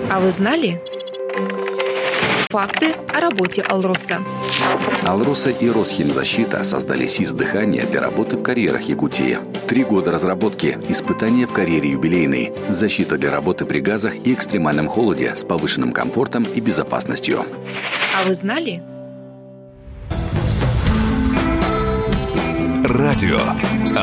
А вы знали? Факты о работе «Алроса». «Алроса» и «Росхимзащита» создали СИС дыхания для работы в карьерах Якутии. 3 года разработки, испытания в карьере юбилейной, защита для работы при газах и экстремальном холоде с повышенным комфортом и безопасностью. А вы знали? Радио